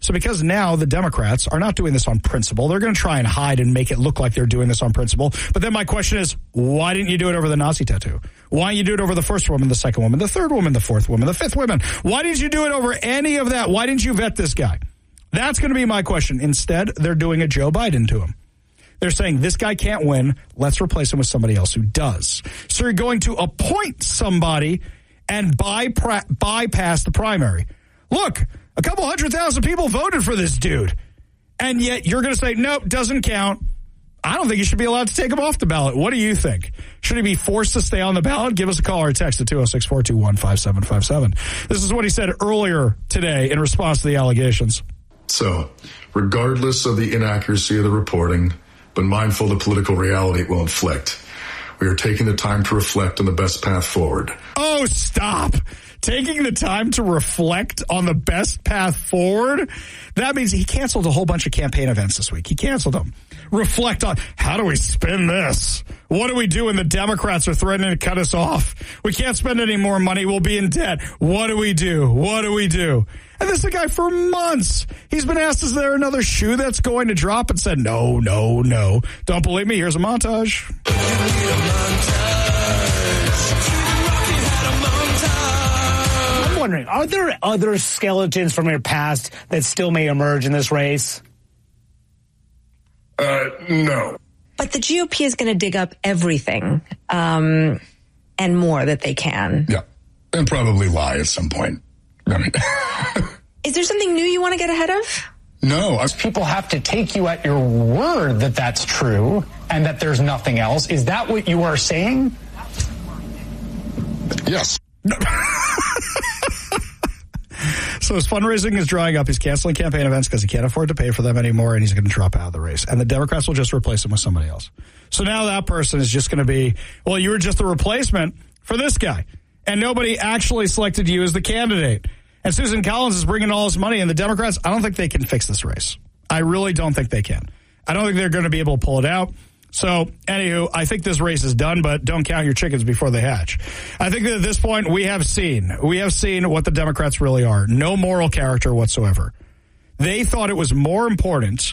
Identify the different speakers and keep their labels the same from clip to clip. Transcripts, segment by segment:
Speaker 1: So because now the Democrats are not doing this on principle, they're going to try and hide and make it look like they're doing this on principle. But then my question is, why didn't you do it over the Nazi tattoo? Why didn't you do it over the first woman, the second woman, the third woman, the fourth woman, the fifth woman? Why didn't you do it over any of that? Why didn't you vet this guy? That's going to be my question. Instead, they're doing a Joe Biden to him. They're saying, this guy can't win. Let's replace him with somebody else who does. So you're going to appoint somebody and bypass the primary. Look, a couple 100,000 people voted for this dude. And yet you're going to say, nope, doesn't count. I don't think you should be allowed to take him off the ballot. What do you think? Should he be forced to stay on the ballot? Give us a call or a text at 206-421-5757. This is what he said earlier today in response to the allegations.
Speaker 2: So, regardless of the inaccuracy of the reporting, but mindful of the political reality it will inflict, we are taking the time to reflect on the best path forward.
Speaker 1: Oh, stop. Taking the time to reflect on the best path forward? That means he canceled a whole bunch of campaign events this week. He canceled them. Reflect on, how do we spin this? What do we do when the Democrats are threatening to cut us off? We can't spend any more money. We'll be in debt. What do we do? What do we do? And this is a guy for months. He's been asked, is there another shoe that's going to drop? And said, no. Don't believe me? Here's a montage.
Speaker 3: I'm wondering, are there other skeletons from your past that still may emerge in this race?
Speaker 2: No.
Speaker 4: But the GOP is going to dig up everything and more that they can.
Speaker 5: Yeah, and probably lie at some point. I mean,
Speaker 4: is there something new you want to get ahead of?
Speaker 5: No.
Speaker 6: People have to take you at your word that that's true and that there's nothing else. Is that what you are saying?
Speaker 5: Yes.
Speaker 1: So his fundraising is drying up. He's canceling campaign events because he can't afford to pay for them anymore, and he's going to drop out of the race. And the Democrats will just replace him with somebody else. So now that person is just going to be, well, you were just a replacement for this guy, and nobody actually selected you as the candidate. And Susan Collins is bringing all this money, and the Democrats, I don't think they can fix this race. I really don't think they can. I don't think they're going to be able to pull it out. So, anywho, I think this race is done, but don't count your chickens before they hatch. I think that at this point, we have seen what the Democrats really are. No moral character whatsoever. They thought it was more important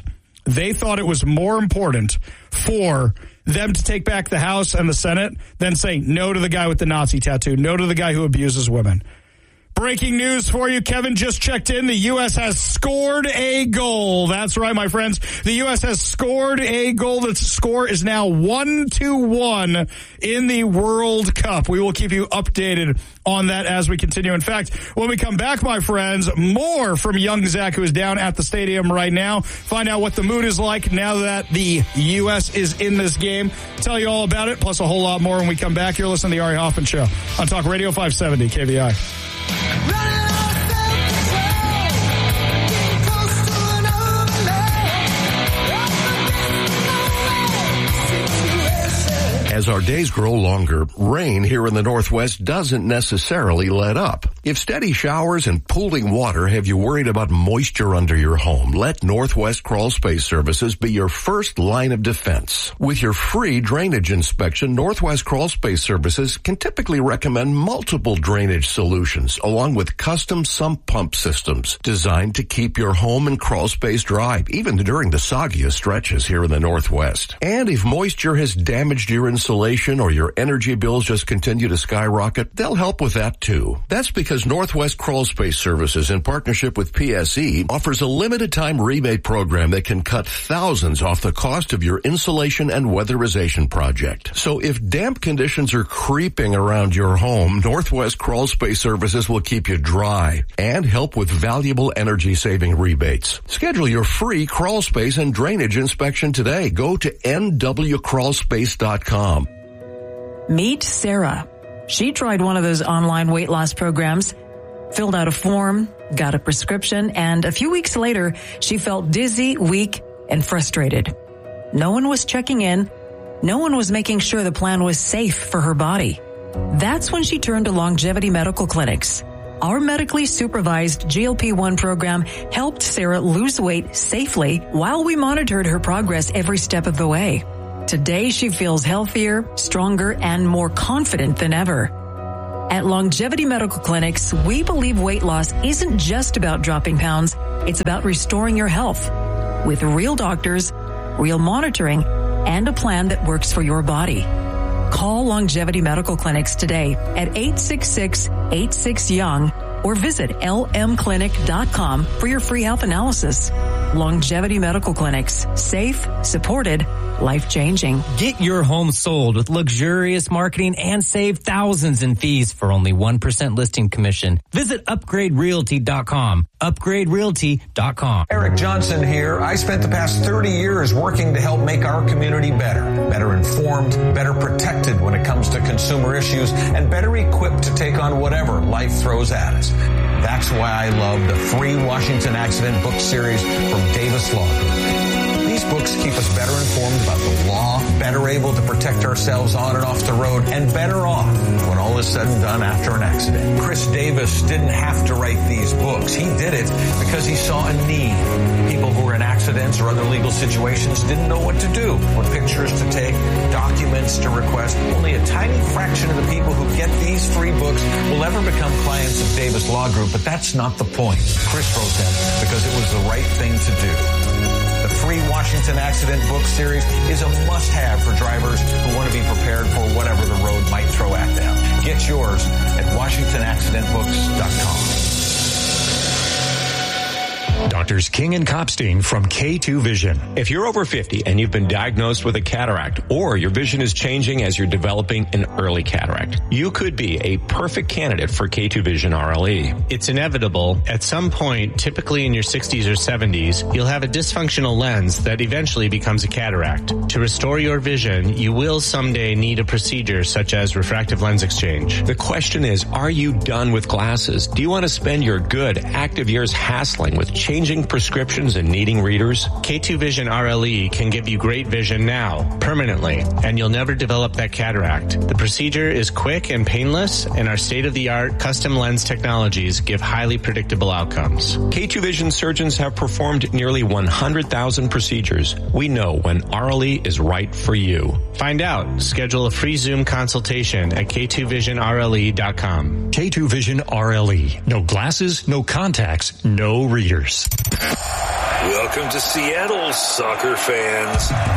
Speaker 1: for them to take back the House and the Senate than say no to the guy with the Nazi tattoo, no to the guy who abuses women. Breaking news for you. Kevin just checked in. The U.S. has scored a goal. That's right, my friends. The U.S. has scored a goal. The score is now 1-1 in the World Cup. We will keep you updated on that as we continue. In fact, when we come back, my friends, more from young Zach, who is down at the stadium right now. Find out what the mood is like now that the U.S. is in this game. Tell you all about it, plus a whole lot more when we come back. You're listening to the Ari Hoffman Show on Talk Radio 570 KVI.
Speaker 7: As our days grow longer, rain here in the Northwest doesn't necessarily let up. If steady showers and pooling water have you worried about moisture under your home, let Northwest Crawl Space Services be your first line of defense. With your free drainage inspection, Northwest Crawl Space Services can typically recommend multiple drainage solutions along with custom sump pump systems designed to keep your home and crawl space dry, even during the soggiest stretches here in the Northwest. And if moisture has damaged your insulation or your energy bills just continue to skyrocket, they'll help with that too. That's because Northwest Crawl Space Services, in partnership with PSE, offers a limited time rebate program that can cut thousands off the cost of your insulation and weatherization project. So if damp conditions are creeping around your home, Northwest Crawl Space Services will keep you dry and help with valuable energy saving rebates. Schedule your free crawl space and drainage inspection today. Go to nwcrawlspace.com.
Speaker 8: Meet Sarah. She tried one of those online weight loss programs, filled out a form, got a prescription, and a few weeks later, she felt dizzy, weak, and frustrated. No one was checking in. No one was making sure the plan was safe for her body. That's when she turned to Longevity Medical Clinics. Our medically supervised GLP-1 program helped Sarah lose weight safely while we monitored her progress every step of the way. Today, she feels healthier, stronger, and more confident than ever. At Longevity Medical Clinics, we believe weight loss isn't just about dropping pounds. It's about restoring your health with real doctors, real monitoring, and a plan that works for your body. Call Longevity Medical Clinics today at 866-86-YOUNG or visit lmclinic.com for your free health analysis. Longevity Medical Clinics. Safe, supported, life-changing.
Speaker 9: Get your home sold with luxurious marketing and save thousands in fees for only 1% listing commission. Visit upgraderealty.com. upgraderealty.com.
Speaker 10: Eric Johnson here. I spent the past 30 years working to help make our community better informed, better protected when it comes to consumer issues, and better equipped to take on whatever life throws at us. That's why I love the free Washington Accident book series from Davis Law Group. These books keep us better informed about the law, better able to protect ourselves on and off the road, and better off when all is said and done after an accident. Chris Davis didn't have to write these books. He did it because he saw a need. People who were in accidents or other legal situations didn't know what to do, what pictures to take, documents to request. Only a tiny fraction of the people who get these free books will ever become clients of Davis Law Group, but that's not the point. Chris wrote them because it was the right thing to do. The free Washington Accident book series is a must-have for drivers who want to be prepared for whatever the road might throw at them. Get yours at WashingtonAccidentBooks.com.
Speaker 11: Doctors King and Kopstein from K2 Vision. If you're over 50 and you've been diagnosed with a cataract, or your vision is changing as you're developing an early cataract, you could be a perfect candidate for K2 Vision RLE.
Speaker 12: It's inevitable. At some point, typically in your 60s or 70s, you'll have a dysfunctional lens that eventually becomes a cataract. To restore your vision, you will someday need a procedure such as refractive lens exchange.
Speaker 11: The question is, are you done with glasses? Do you want to spend your good, active years hassling with changing prescriptions and needing readers?
Speaker 12: K2 Vision RLE can give you great vision now, permanently, and you'll never develop that cataract. The procedure is quick and painless, and our state-of-the-art custom lens technologies give highly predictable outcomes.
Speaker 11: K2 Vision surgeons have performed nearly 100,000 procedures. We know when RLE is right for you.
Speaker 12: Find out. Schedule a free Zoom consultation at k2visionrle.com.
Speaker 11: K2 Vision RLE. No glasses, no contacts, no readers.
Speaker 13: Welcome to Seattle, soccer fans.